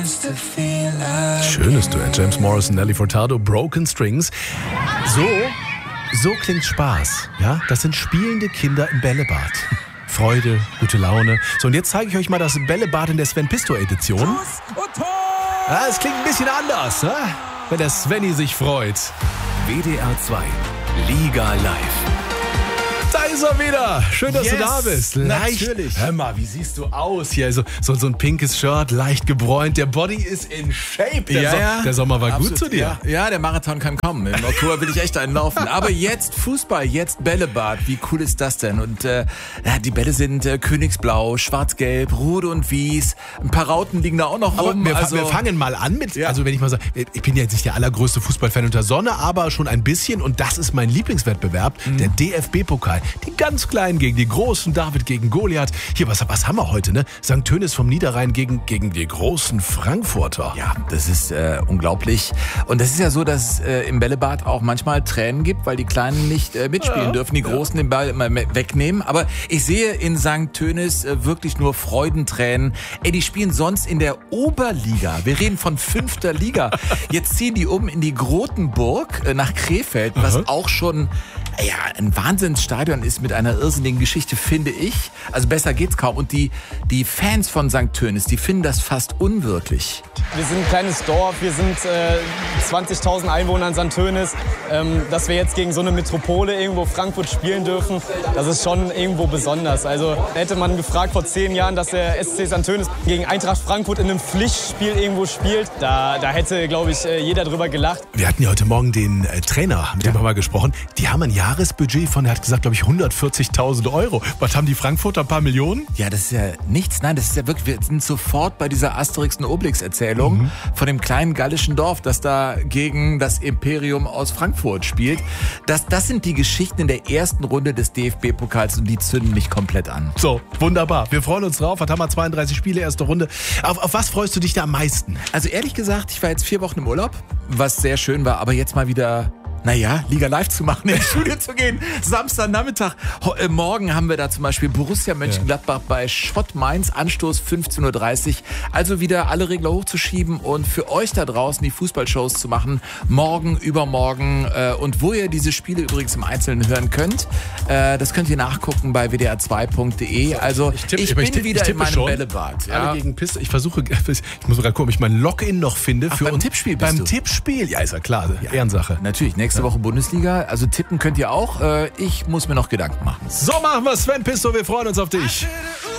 Schönes Duett, James Morrison, Nelly Furtado, Broken Strings. So klingt Spaß, ja? Das sind spielende Kinder im Bällebad. Freude, gute Laune. So, und jetzt zeige ich euch mal das Bällebad in der Sven-Pisto-Edition. Ja, es klingt ein bisschen anders, ne? Wenn der Svenny sich freut. WDR 2, Liga live. Da ist er wieder. Schön, dass du da bist. Natürlich. Hör mal, wie siehst du aus hier? So ein pinkes Shirt, leicht gebräunt. Der Body ist in Shape. Der Sommer war Absolut. gut zu dir. Ja, der Marathon kann kommen. Im Oktober will ich echt einen laufen. Aber jetzt Fußball, jetzt Bällebad. Wie cool ist das denn? Und die Bälle sind königsblau, schwarz-gelb, Rot und Wies. Ein paar Rauten liegen da auch noch rum. Wir fangen mal an mit, also wenn ich mal sage, ich bin ja jetzt nicht der allergrößte Fußballfan unter Sonne, aber schon ein bisschen. Und das ist mein Lieblingswettbewerb, der DFB-Pokal. Die ganz Kleinen gegen die Großen, David gegen Goliath. Hier, was haben wir heute, ne? St. Tönis vom Niederrhein gegen die großen Frankfurter. Ja, das ist unglaublich. Und das ist ja so, dass es im Bällebad auch manchmal Tränen gibt, weil die Kleinen nicht mitspielen dürfen, die Großen den Ball immer wegnehmen. Aber ich sehe in St. Tönis wirklich nur Freudentränen. Die spielen sonst in der Oberliga. Wir reden von 5. Liga. Jetzt ziehen die um in die Grotenburg nach Krefeld, was auch schon ein Wahnsinnsstadion ist mit einer irrsinnigen Geschichte, finde ich. Also besser geht's kaum. Und die Fans von St. Tönis, die finden das fast unwirklich. Wir sind ein kleines Dorf, wir sind 20.000 Einwohner in St. Tönis. Dass wir jetzt gegen so eine Metropole irgendwo Frankfurt spielen dürfen, das ist schon irgendwo besonders. Also hätte man gefragt vor 10 Jahren, dass der SC St. Tönis gegen Eintracht Frankfurt in einem Pflichtspiel irgendwo spielt, da hätte, glaube ich, jeder drüber gelacht. Wir hatten ja heute Morgen den Trainer, mit dem haben wir gesprochen. Die haben ein Jahresbudget von, er hat gesagt, glaube ich, 140.000 Euro. Was haben die Frankfurter, ein paar Millionen? Ja, das ist ja nichts. Nein, das ist ja wirklich, wir sind sofort bei dieser Asterix und Obelix-Erzählung von dem kleinen gallischen Dorf, das da gegen das Imperium aus Frankfurt spielt. Das sind die Geschichten in der ersten Runde des DFB-Pokals und die zünden mich komplett an. So, wunderbar. Wir freuen uns drauf. Was haben wir? 32 Spiele, erste Runde. Auf was freust du dich da am meisten? Also ehrlich gesagt, ich war jetzt 4 Wochen im Urlaub, was sehr schön war, aber jetzt mal wieder... Liga live zu machen, in die Studio zu gehen. Samstagnachmittag. Morgen haben wir da zum Beispiel Borussia Mönchengladbach bei Schott Mainz. Anstoß 15.30 Uhr. Also wieder alle Regler hochzuschieben und für euch da draußen die Fußballshows zu machen. Morgen, übermorgen. Und wo ihr diese Spiele übrigens im Einzelnen hören könnt, das könnt ihr nachgucken bei wdr2.de. Also ich bin wieder in meinem Bällebad. Ja. Alle gegen Piste. Ich muss gerade gucken, ob ich mein Login noch finde. Beim Tippspiel bist du? Beim Tippspiel, ja, ist ja klar. Ehrensache. Natürlich, nächste Woche Bundesliga. Also tippen könnt ihr auch. Ich muss mir noch Gedanken machen. So machen wir, Sven Pisto. Wir freuen uns auf dich.